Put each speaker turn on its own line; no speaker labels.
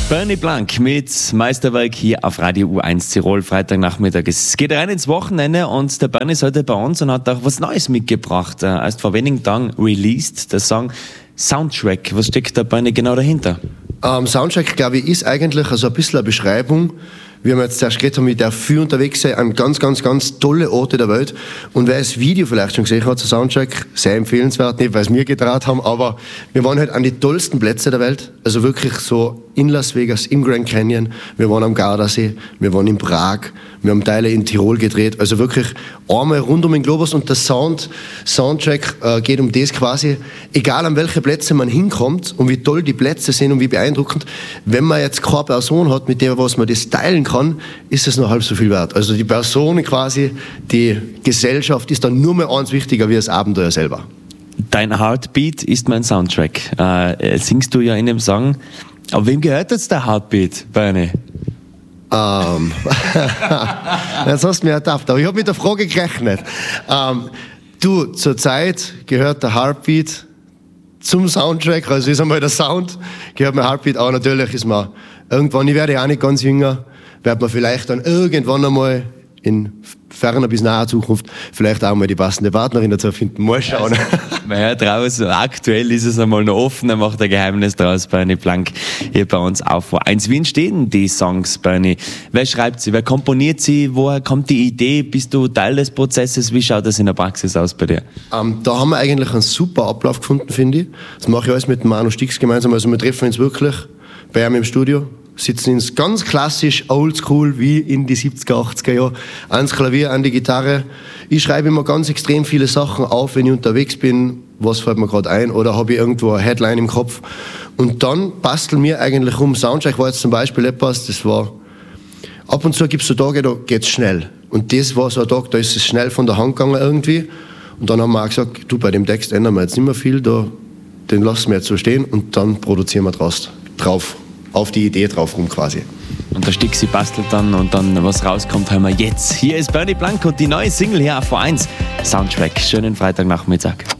Bernie Blank mit Meisterwerk hier auf Radio U1 Tirol, Freitagnachmittag. Es geht rein ins Wochenende und der Bernie ist heute bei uns und hat auch was Neues mitgebracht. Er ist vor wenigen Tagen released, der Song Soundtrack. Was steckt da Bernie genau dahinter?
Soundtrack, glaube ich, ist eigentlich also ein bisschen eine Beschreibung. Wie wir jetzt zuerst geredet haben, ich darf viel unterwegs sein an ganz tolle Orte der Welt. Und wer das Video vielleicht schon gesehen hat, zu Soundtrack, sehr empfehlenswert, nicht weil es mir getraut haben, aber wir waren halt an die tollsten Plätze der Welt. Also wirklich so in Las Vegas, im Grand Canyon, wir waren am Gardasee, wir waren in Prag, wir haben Teile in Tirol gedreht. Also wirklich einmal rund um den Globus und der Soundtrack geht um das quasi, egal an welche Plätze man hinkommt und wie toll die Plätze sind und wie beeindruckend, wenn man jetzt keine Person hat, mit der was man das teilen kann, ist es noch halb so viel wert. Also die Person quasi, die Gesellschaft ist dann nur mehr eins wichtiger wie das Abenteuer selber.
Dein Heartbeat ist mein Soundtrack. Singst du ja in dem Song. Aber wem gehört jetzt der Heartbeat, Bernie?
Jetzt hast du mich ertappt, aber ich habe mit der Frage gerechnet. Zur Zeit gehört der Heartbeat zum Soundtrack, also ist einmal der Sound, gehört mir Heartbeat auch, natürlich ist man irgendwann, ich werde ja auch nicht ganz jünger, wird man vielleicht dann irgendwann einmal in ferner bis naher Zukunft vielleicht auch mal die passende Partnerin dazu finden. Mal schauen.
Also, man hört raus, aktuell ist es einmal noch offen, er macht ein Geheimnis draus, Bernie Blank, hier bei uns auf U1. Wie entstehen die Songs, Bernie? Wer schreibt sie, wer komponiert sie, woher kommt die Idee, bist du Teil des Prozesses, wie schaut das in der Praxis aus bei dir?
Da haben wir eigentlich einen super Ablauf gefunden, finde ich. Das mache ich alles mit Manu Stix gemeinsam, also wir treffen uns wirklich bei ihm im Studio, sitzen uns ganz klassisch, oldschool, wie in die 70er, 80er Jahre, ans Klavier, an die Gitarre. Ich schreibe immer ganz extrem viele Sachen auf, wenn ich unterwegs bin, was fällt mir gerade ein, oder habe ich irgendwo eine Headline im Kopf. Und dann basteln wir eigentlich um. Soundtrack war jetzt zum Beispiel etwas, das war, ab und zu gibt es so Tage, da geht's schnell. Und das war so ein Tag, da ist es schnell von der Hand gegangen irgendwie. Und dann haben wir auch gesagt, du, bei dem Text ändern wir jetzt nicht mehr viel, den lassen wir jetzt so stehen und dann produzieren wir drauf. Auf die Idee drauf rum quasi.
Und der Stixi bastelt dann und dann was rauskommt, hören wir jetzt. Hier ist Bernie Blank und die neue Single hier auf U1. Soundtrack. Schönen Freitagnachmittag.